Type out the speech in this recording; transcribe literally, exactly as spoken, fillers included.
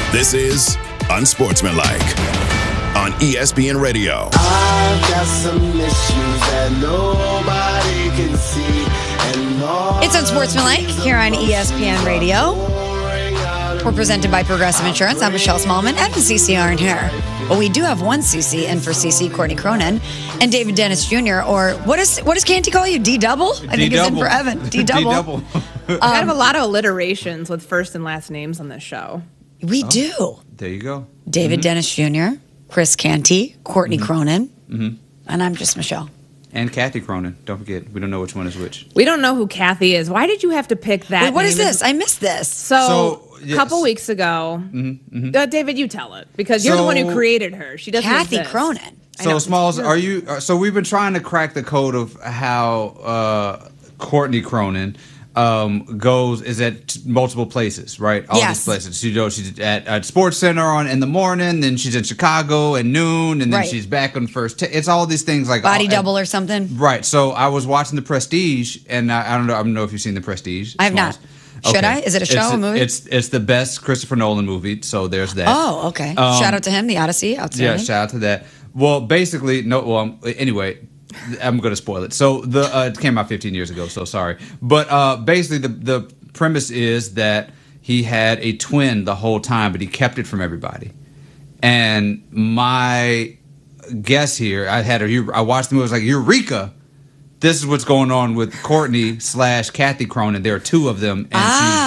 This is Unsportsmanlike on E S P N Radio. I've got some issues that nobody can see. And all It's Unsportsmanlike here on E S P N Radio. We're presented by Progressive Insurance. I'm Michelle Smallman, and C C aren't here. But we do have one C C in for C C, Courtney Cronin, and David Dennis Junior Or what is what does Canty call you? D double? I think it's in for Evan. D double. D-double. We have a lot of alliterations with first and last names on this show. We oh, do. There you go. David mm-hmm. Dennis Junior, Chris Canty, Courtney mm-hmm. Cronin, mm-hmm. and I'm just Michelle. And Kathy Cronin. Don't forget, we don't know which one is which. We don't know who Kathy is. Why did you have to pick that? Wait, what name? is this? I missed this. So, so a yes. couple weeks ago, mm-hmm, mm-hmm. Uh, David, you tell it because you're so, the one who created her. She doesn't Kathy exist. Cronin. So, Smalls, are you? So, we've been trying to crack the code of how uh, Courtney Cronin um, goes. Is at multiple places, right? All yes. these places. She goes. She's at, at Sports Center on in the morning. Then she's in Chicago at noon, and then right. she's back on first. T- it's all these things like body all, double and, or something. Right. So, I was watching The Prestige, and I, I don't know. I don't know if you've seen The Prestige. I have Smalls. not. Should okay. I? Is it a show, it's, a movie? It's it's the best Christopher Nolan movie, so there's that. Oh, okay. Um, shout out to him, The Odyssey. Outstanding. Yeah, shout out to that. Well, basically, no. Well, um, anyway, I'm going to spoil it. So the uh, it came out fifteen years ago, so sorry. But uh, basically, the the premise is that he had a twin the whole time, but he kept it from everybody. And my guess here, I had a, I watched the movie. I was like, Eureka! This is what's going on with Courtney slash Kathy Cronin. There are two of them, and ah.